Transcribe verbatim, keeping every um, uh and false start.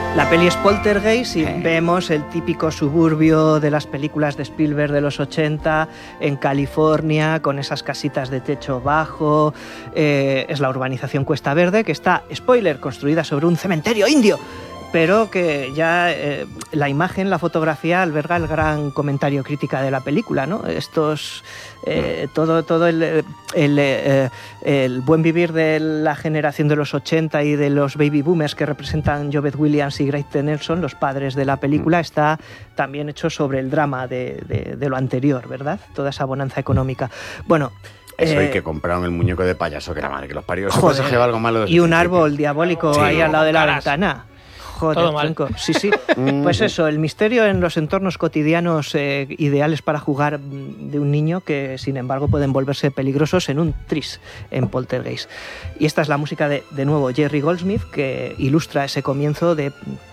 La peli es Poltergeist y Eh. vemos el típico suburbio de las películas de Spielberg de los ochenta en California, con esas casitas de techo bajo. Eh, es la urbanización Cuesta Verde, que está, spoiler, construida sobre un cementerio indio, pero que ya eh, la imagen, la fotografía alberga el gran comentario crítica de la película, ¿no? Estos, eh, todo, todo el, el, eh, el buen vivir de la generación de los ochenta y de los baby boomers que representan Jovett Williams y Greg T. Nelson, los padres de la película, está también hecho sobre el drama de, de, de lo anterior, ¿verdad? Toda esa bonanza económica. Bueno... Eso, eh, y que compraron el muñeco de payaso, que la madre que los parió. Eso joder, se lleva algo malo desde y el un principio. árbol diabólico Sí. ahí al lado de la Caras. ventana. Joder, Todo mal. tronco. Sí, sí. Pues eso, el misterio en los entornos cotidianos eh, ideales para jugar de un niño que, sin embargo, pueden volverse peligrosos en un tris en Poltergeist. Y esta es la música de, de nuevo, Jerry Goldsmith, que ilustra ese comienzo de